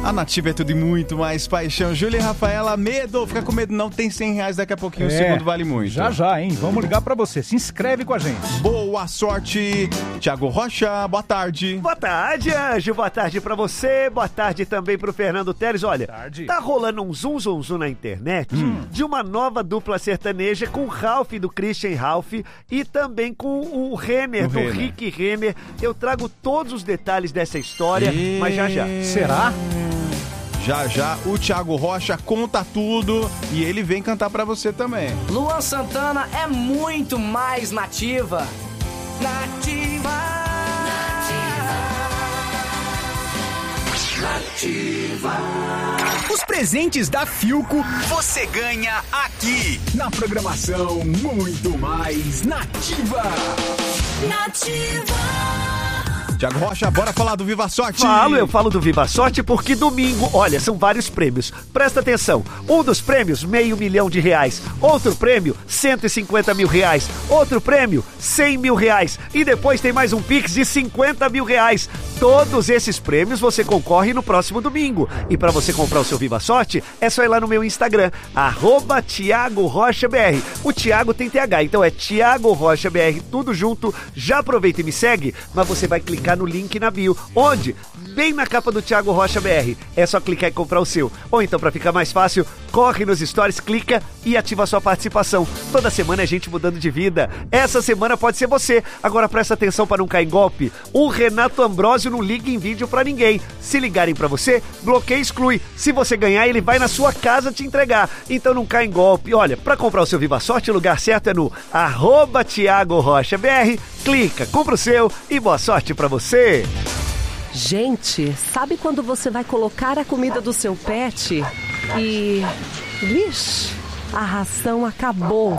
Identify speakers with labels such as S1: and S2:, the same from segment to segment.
S1: A Nativa é tudo e muito mais paixão. Júlia e Rafaela, medo. Fica com medo não, tem R$100 daqui a pouquinho, o segundo vale muito.
S2: Já, hein? Vamos ligar pra você. Se inscreve com a gente.
S1: Boa sorte. Thiago Rocha, boa tarde.
S3: Boa tarde, Anjo. Boa tarde pra você. Boa tarde também pro Fernando Teles. Olha, tá rolando um zum na internet de uma nova dupla sertaneja com o Ralph do Christian Ralph e também com o Renner, do Rick Renner. Eu trago todos os detalhes dessa história, mas já.
S2: Será?
S1: Já, o Thiago Rocha conta tudo e ele vem cantar pra você também.
S4: Luan Santana é muito mais nativa. Nativa.
S5: Os presentes da Philco você ganha aqui na programação Muito Mais Nativa.
S1: Thiago Rocha, bora falar do Viva Sorte.
S3: Eu falo do Viva Sorte porque domingo, olha, são vários prêmios. Presta atenção, um dos prêmios, R$500 mil. Outro prêmio, R$150 mil. Outro prêmio, R$100 mil. E depois tem mais um Pix de R$50 mil. Todos esses prêmios você concorre no próximo domingo. E pra você comprar o seu Viva Sorte, é só ir lá no meu Instagram, @ThiagoRochaBR. O Thiago tem TH, então é Thiago Rocha BR, tudo junto. Já aproveita e me segue, mas você vai clicar no link na bio, onde? Bem na capa do Thiago Rocha BR. É só clicar e comprar o seu. Ou então, pra ficar mais fácil, corre nos stories, clica e ativa a sua participação. Toda semana é gente mudando de vida. Essa semana pode ser você. Agora presta atenção para não cair em golpe. O Renato Ambrosio não liga em vídeo pra ninguém. Se ligarem pra você, bloqueia e exclui. Se você ganhar, ele vai na sua casa te entregar. Então não cai em golpe. Olha, pra comprar o seu Viva Sorte, o lugar certo é no @Thiago Rocha BR. Clica, compra o seu e boa sorte pra você.
S6: Gente, sabe quando você vai colocar a comida do seu pet e... Vixe, a ração acabou.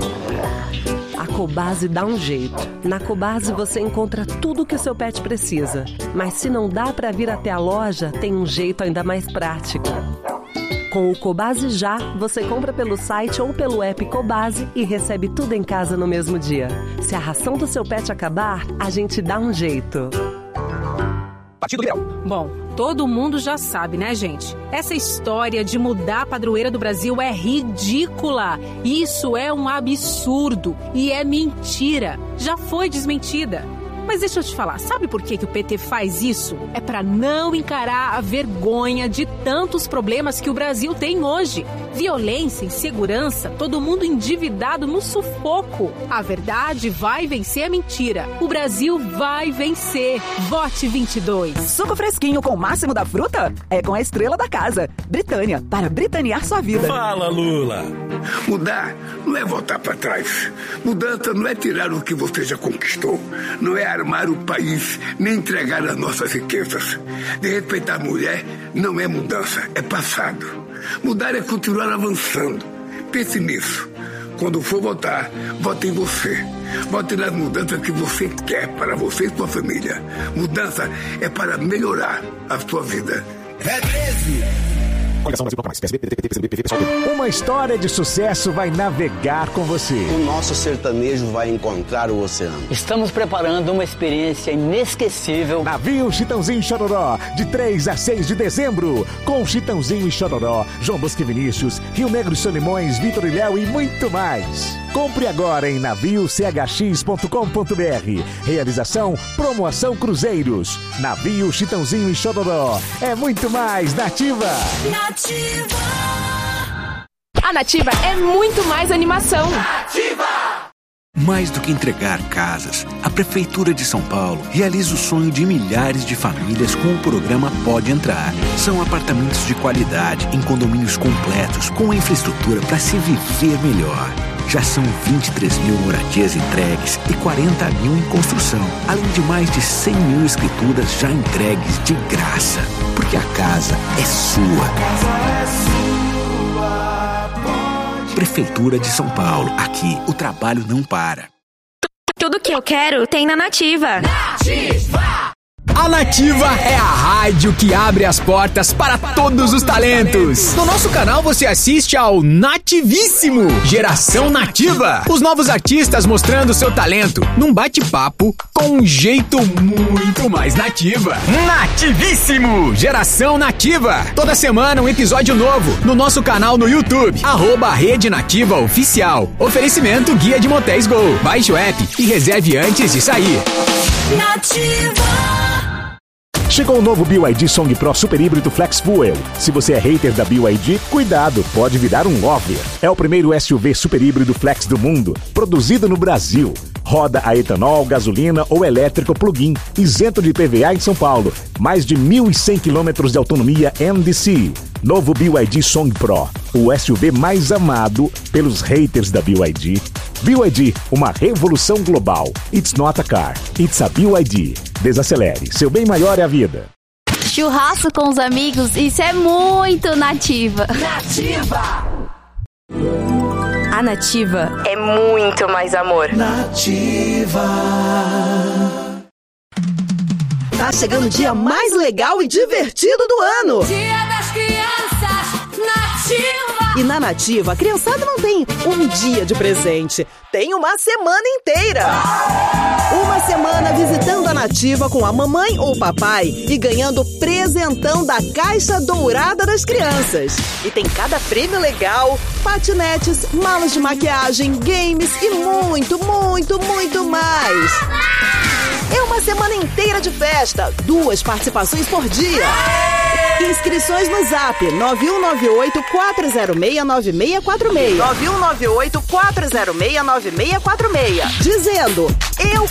S6: A Cobase dá um jeito. Na Cobase você encontra tudo o que o seu pet precisa. Mas se não dá para vir até a loja, tem um jeito ainda mais prático. Com o Cobase Já, você compra pelo site ou pelo app Cobase e recebe tudo em casa no mesmo dia. Se a ração do seu pet acabar, a gente dá um jeito.
S5: Partido Liberal.
S7: Bom, todo mundo já sabe, né, gente? Essa história de mudar a padroeira do Brasil é ridícula. Isso é um absurdo e é mentira. Já foi desmentida. Mas deixa eu te falar, sabe por que o PT faz isso? É para não encarar a vergonha de tantos problemas que o Brasil tem hoje. Violência, insegurança, todo mundo endividado no sufoco. A verdade vai vencer a mentira. O Brasil vai vencer. Vote 22.
S8: Suco fresquinho com o máximo da fruta? É com a estrela da casa. Britânia, para britanear sua vida.
S9: Fala, Lula. Mudar não é voltar para trás. Mudança não é tirar o que você já conquistou. Não é armar o país, nem entregar as nossas riquezas. De respeitar a mulher não é mudança, é passado. Mudar é continuar avançando. Pense nisso. Quando for votar, vote em você. Vote nas mudanças que você quer para você e sua família. Mudança é para melhorar a sua vida.
S5: É 13. Coligação Brasil Mais, PSB, PDT, PCB, PV, PSOL.
S10: Uma história de sucesso vai navegar com você.
S11: O nosso sertanejo vai encontrar o oceano.
S4: Estamos preparando uma experiência inesquecível.
S10: Navio Chitãozinho e Chororó, de 3 a 6 de dezembro. Com Chitãozinho e Chororó, João Bosco e Vinícius, Rio Negro e Solimões, Vitor e Léo e muito mais. Compre agora em naviochx.com.br. Realização Promoção Cruzeiros. Navio Chitãozinho e Chororó. É muito mais Nativa.
S12: A Nativa é muito mais animação.
S13: Nativa! Mais do que entregar casas, a Prefeitura de São Paulo realiza o sonho de milhares de famílias com o programa Pode Entrar. São apartamentos de qualidade, em condomínios completos, com a infraestrutura para se viver melhor. Já são 23 mil moradias entregues e 40 mil em construção, além de mais de 100 mil escrituras já entregues de graça. Porque a casa é sua. Prefeitura de São Paulo. Aqui, o trabalho não para.
S12: Tudo que eu quero tem na Nativa.
S5: Nativa! A Nativa é a rádio que abre as portas para todos os talentos. No nosso canal você assiste ao Nativíssimo, Geração Nativa. Os novos artistas mostrando seu talento num bate-papo com um jeito muito mais nativa. Nativíssimo, Geração Nativa. Toda semana um episódio novo no nosso canal no YouTube, @Rede Nativa Oficial. Oferecimento Guia de Motéis Go. Baixe o app e reserve antes de sair.
S10: Nativa. Chegou o novo BYD Song Pro Super Híbrido Flex Fuel. Se você é hater da BYD, cuidado, pode virar um lover. É o primeiro SUV super híbrido flex do mundo, produzido no Brasil. Roda a etanol, gasolina ou elétrico plug-in, isento de IPVA em São Paulo. Mais de 1.100 km de autonomia NDC. Novo BYD Song Pro, o SUV mais amado pelos haters da BYD. BYD, uma revolução global. It's not a car, it's a BYD. Desacelere, seu bem maior é a vida.
S14: Churrasco com os amigos, isso é muito Nativa.
S6: Nativa!
S14: A Nativa é muito mais amor.
S6: Nativa. Tá chegando o dia mais legal e divertido do ano.
S15: Dia das Crianças, Nativa.
S6: E na Nativa, a criançada não tem um dia de presente, tem uma semana inteira. Uma semana visitando a Nativa com a mamãe ou papai e ganhando presentão da Caixa Dourada das Crianças. E tem cada prêmio legal, patinetes, malas de maquiagem, games e muito, muito, muito mais. É uma semana inteira de festa, 2 participações por dia. Inscrições no Zap 9198-406-9646. 9198-406-9646. Dizendo, eu